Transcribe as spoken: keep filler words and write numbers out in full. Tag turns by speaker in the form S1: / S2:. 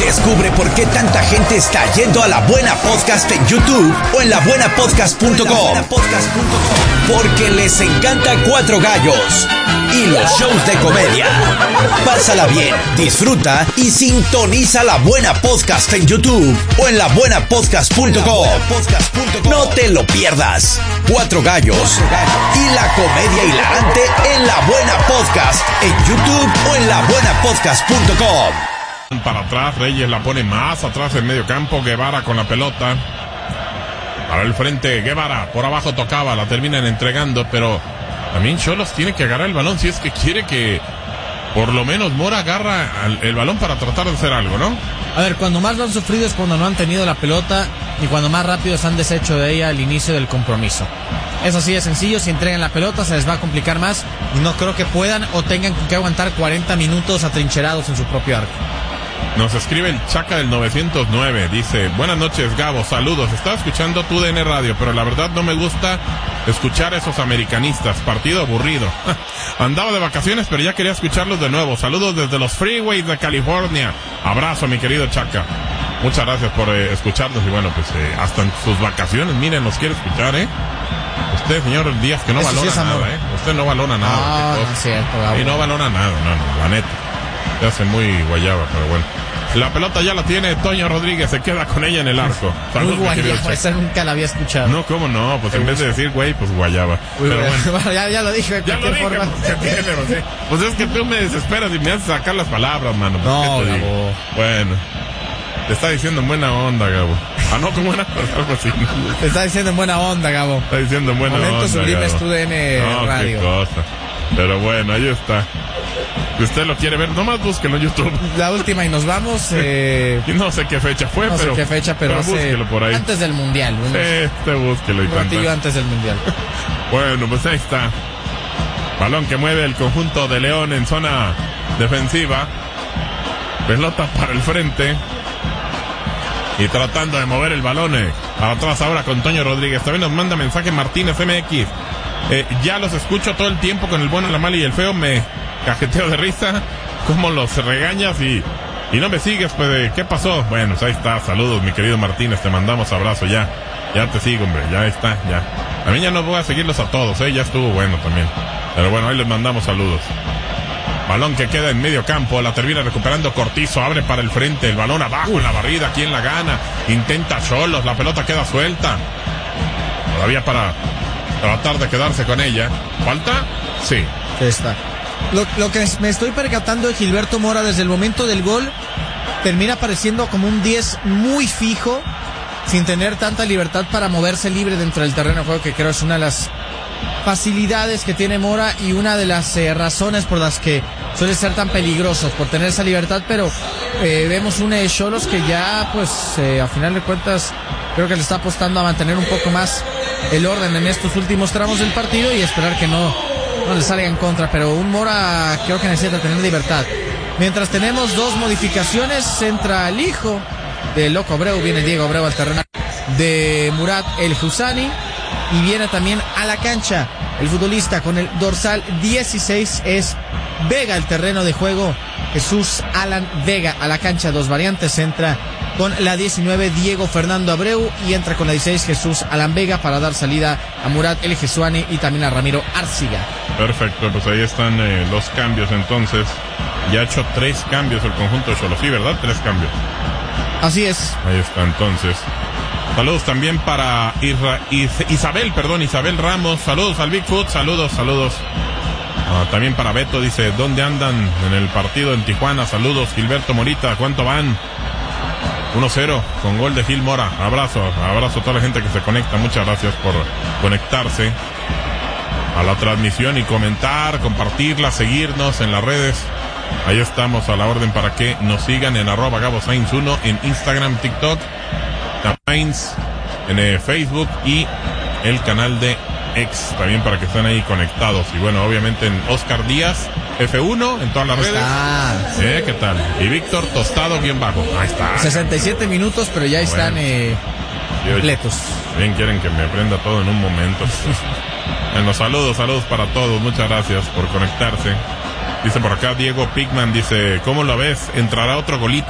S1: Descubre por qué tanta gente está yendo a La Buena Podcast en YouTube o en la buena podcast punto com. Porque les encanta Cuatro Gallos y los shows de comedia. Pásala bien, disfruta y sintoniza La Buena Podcast en YouTube o en la buena podcast punto com. No te lo pierdas. Cuatro Gallos y la comedia hilarante en La Buena Podcast en YouTube o en la buena podcast punto com.
S2: Para atrás, Reyes la pone más atrás en medio campo, Guevara con la pelota. Para el frente, Guevara, por abajo tocaba, la terminan entregando, pero también Xolos tiene que agarrar el balón si es que quiere que por lo menos Mora agarra el balón para tratar de hacer algo, ¿no?
S3: A ver, cuando más lo han sufrido es cuando no han tenido la pelota y cuando más rápido se han deshecho de ella al inicio del compromiso. Es así de sencillo, si entregan la pelota se les va a complicar más y no creo que puedan o tengan que aguantar cuarenta minutos atrincherados en su propio arco.
S2: Nos escribe el Chaca del novecientos nueve, dice: buenas noches, Gabo, saludos, estaba escuchando tu D N Radio, pero la verdad no me gusta escuchar a esos americanistas, partido aburrido. Andaba de vacaciones, pero ya quería escucharlos de nuevo. Saludos desde los freeways de California. Abrazo, mi querido Chaca. Muchas gracias por eh, escucharnos y bueno, pues eh, hasta en sus vacaciones, miren, nos quiere escuchar, ¿eh? Usted, señor Díaz, que no Eso valora sí nada, ¿eh? Usted no valora nada.
S3: No, no es cierto, Gabo.
S2: Y no valora nada, no, no, la neta. Se hace muy guayaba, pero bueno. La pelota ya la tiene Toño Rodríguez, se queda con ella en el arco.
S3: Muy guayaba, esa nunca la había escuchado.
S2: No, ¿cómo no? Pues en vez de decir güey, pues guayaba.
S3: Muy pero bueno, bueno ya, ya lo dije de
S2: ya
S3: cualquier
S2: lo dije,
S3: forma.
S2: Pues, tiene, pues, sí. Pues es que tú me desesperas y me haces sacar las palabras, mano. Pues,
S3: no,
S2: ¿qué te
S3: Gabo.
S2: digo? Bueno, te está diciendo en buena onda, Gabo. Ah, no, como buena onda, algo así. ¿No?
S3: Te está diciendo en buena onda, Gabo.
S2: Está diciendo en buena
S3: Momento
S2: onda,
S3: sublime es tu D N
S2: no,
S3: Radio.
S2: Qué cosa. Pero bueno, ahí está. Si usted lo quiere ver, nomás búsquelo en YouTube.
S3: La última y nos vamos. Eh...
S2: Y no sé qué fecha fue,
S3: no
S2: pero.
S3: No sé qué fecha, pero,
S2: pero
S3: hace...
S2: búsquelo por ahí.
S3: Antes del Mundial.
S2: Sí, este búsquelo y
S3: Un ratillo
S2: tanta.
S3: antes del Mundial.
S2: Bueno, pues ahí está. Balón que mueve el conjunto de León en zona defensiva. Pelota para el frente. Y tratando de mover el balón eh, para atrás ahora con Toño Rodríguez. También nos manda mensaje Martínez M X. Eh, ya los escucho todo el tiempo con el bueno, la mala y el feo. Me cajeteo de risa. Cómo los regañas y, y no me sigues, pues, ¿qué pasó? Bueno, pues ahí está. Saludos, mi querido Martínez. Te mandamos abrazo ya. Ya te sigo, hombre. Ya está, ya. A mí ya no voy a seguirlos a todos, ¿eh? Ya estuvo bueno también. Pero bueno, ahí les mandamos saludos. Balón que queda en medio campo, la termina recuperando Cortizo, abre para el frente, el balón abajo en la barrida, ¿quién la gana? Intenta Xolos, la pelota queda suelta. Todavía para tratar de quedarse con ella. ¿Falta? Sí.
S3: Está. Lo, lo que me estoy percatando de Gilberto Mora desde el momento del gol, termina pareciendo como un diez muy fijo, sin tener tanta libertad para moverse libre dentro del terreno de juego, que creo es una de las facilidades que tiene Mora y una de las eh, razones por las que suele ser tan peligroso, por tener esa libertad, pero eh, vemos un Xolos que ya pues eh, a final de cuentas creo que le está apostando a mantener un poco más el orden en estos últimos tramos del partido y esperar que no, no le salga en contra, pero un Mora creo que necesita tener libertad. Mientras tenemos dos modificaciones, entra el hijo de Loco Abreu, viene Diego Abreu al terreno de Murat El Husani. Y viene también a la cancha el futbolista con el dorsal dieciséis, es Vega el terreno de juego, Jesús Alan Vega a la cancha, dos variantes, entra con la diecinueve Diego Fernando Abreu y entra con la dieciséis Jesús Alan Vega para dar salida a Murat El Jesuani y también a Ramiro Arciga.
S2: Perfecto, pues ahí están eh, los cambios entonces, ya ha hecho tres cambios el conjunto de Xolos, sí, ¿verdad? Tres cambios.
S3: Así es.
S2: Ahí está entonces. Saludos también para Isra, Is, Isabel, perdón, Isabel Ramos. Saludos al Bigfoot, saludos, saludos. Ah, también para Beto, dice, ¿dónde andan en el partido en Tijuana? Saludos, Gilberto Morita, ¿cuánto van? uno cero con gol de Gil Mora. Abrazo, abrazo a toda la gente que se conecta. Muchas gracias por conectarse a la transmisión y comentar, compartirla, seguirnos en las redes. Ahí estamos a la orden para que nos sigan en arroba Gabo Sainz uno en Instagram, TikTok, en eh, Facebook y el canal de X también para que estén ahí conectados. Y bueno, obviamente en Oscar Díaz F uno en todas las redes. Eh, ¿qué tal? Y Víctor Tostado bien bajo. Ahí está.
S3: sesenta y siete minutos, pero ya están bueno, eh, completos.
S2: Bien quieren que me aprenda todo en un momento. Bueno, saludos, saludos para todos. Muchas gracias por conectarse. Dice por acá Diego Pigman, dice, ¿cómo lo ves? ¿Entrará otro golito